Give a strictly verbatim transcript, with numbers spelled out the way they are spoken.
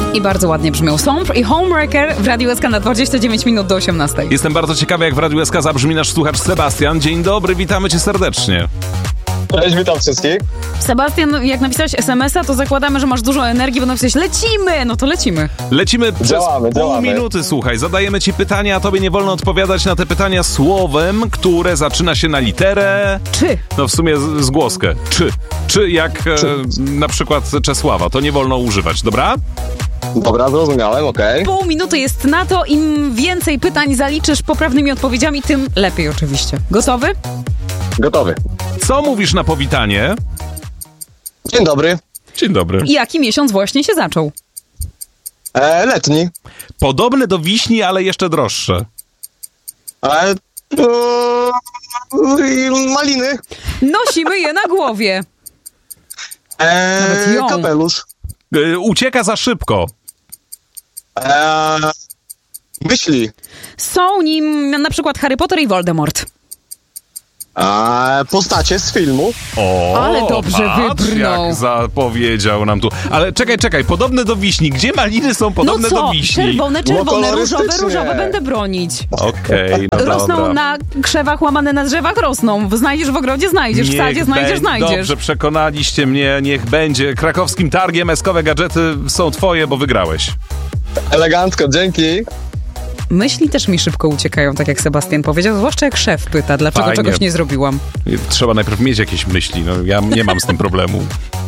I bardzo ładnie brzmią Somp i Homewrecker w Radiu S K na dwadzieścia dziewięć minut do osiemnastej. Jestem bardzo ciekawy, jak w Radiu S K zabrzmi nasz słuchacz Sebastian. Dzień dobry, witamy cię serdecznie. Cześć, witam wszystkich. Sebastian, jak napisałeś es em es a, to zakładamy, że masz dużo energii, bo napisałeś lecimy, no to lecimy. Lecimy przez Działamy, pół działamy. minuty, słuchaj. Zadajemy ci pytania, a tobie nie wolno odpowiadać na te pytania słowem, które zaczyna się na literę... Czy? No w sumie z, z głoskę. Czy. Czy jak e, na przykład Czesława. To nie wolno używać, dobra? Dobra, zrozumiałem, okej. Pół minuty jest na to, im więcej pytań zaliczysz poprawnymi odpowiedziami, tym lepiej oczywiście. Gotowy? Gotowy. Co mówisz na powitanie? Dzień dobry. Dzień dobry. I jaki miesiąc właśnie się zaczął? E, letni. Podobne do wiśni, ale jeszcze droższe. E, to... maliny. Nosimy je na głowie. Nawet E, ją. kapelusz. E, ucieka za szybko. E, myśli. Są nim na przykład Harry Potter i Voldemort. E, postacie z filmu. O, Ale dobrze patrz, wybrnął. jak zapowiedział nam tu. Ale czekaj, czekaj, podobne do wiśni. Gdzie maliny są podobne no co? do wiśni? Czerwone, czerwone, No różowe, kolorystycznie. różowe. Będę bronić. Okej, no Rosną dobra. na krzewach, łamane na drzewach rosną. Znajdziesz w ogrodzie, znajdziesz. W Niech sadzie znajdziesz, będzie. znajdziesz. Dobrze, przekonaliście mnie, niech będzie. Krakowskim targiem eskowe gadżety są twoje, bo wygrałeś. Elegancko, dzięki. Myśli też mi szybko uciekają, tak jak Sebastian powiedział, zwłaszcza jak szef pyta, dlaczego Fajnie. czegoś nie zrobiłam. Trzeba najpierw mieć jakieś myśli, no ja nie mam z tym problemu.